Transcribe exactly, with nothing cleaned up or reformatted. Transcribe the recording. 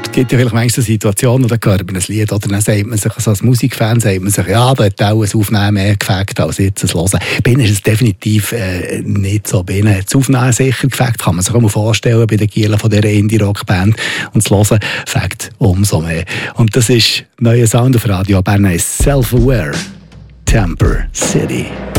Es gibt ja vielleicht manchmal Situationen, da hört man ein Lied oder dann sagt man sich, also als Musikfan sagt man sich, ja, da hat auch ein Aufnehmen mehr gefällt als jetzt ein Hören. Bei ihnen ist es definitiv äh, nicht so. Bei ihnen hat das Aufnehmen sicher gefällt, kann man sich auch mal vorstellen bei den Gielen von dieser Indie-Rock-Band. Und das Hören fällt umso mehr. Und das ist neuer Sound auf Radio Bern, Self-Aware, Temper City.